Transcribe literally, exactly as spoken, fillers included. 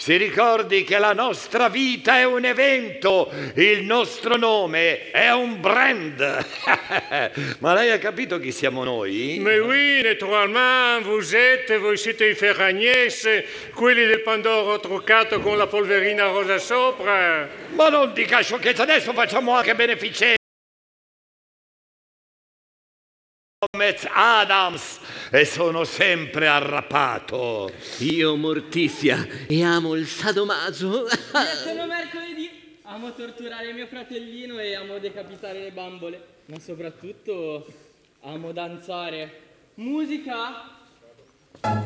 Si ricordi che la nostra vita è un evento, il nostro nome è un brand. Ma lei ha capito chi siamo noi? Mais oui, naturalmente, vous êtes, voi siete i Ferragnese, quelli del Pandoro truccato con la polverina rosa sopra. Ma non dica sciocchezza, adesso facciamo anche beneficenza. Gomez Adams, e sono sempre arrappato. Io Morticia e amo il sadomaso. Io sono mercoledì, amo torturare mio fratellino e amo decapitare le bambole, ma soprattutto amo danzare. Musica?